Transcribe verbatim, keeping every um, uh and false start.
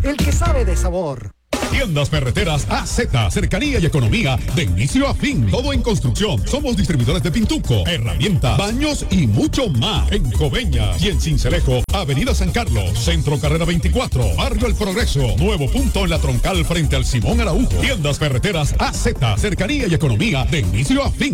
el que sabe de sabor. Tiendas Ferreteras A Z, cercanía y economía de inicio a fin. Todo en construcción. Somos distribuidores de pintuco, herramientas, baños y mucho más. En Coveña y en Cincelejo, Avenida San Carlos, Centro Carrera veinticuatro, Barrio El Progreso, nuevo punto en la Troncal frente al Simón Araújo. Tiendas Ferreteras A Z, cercanía y economía de inicio a fin.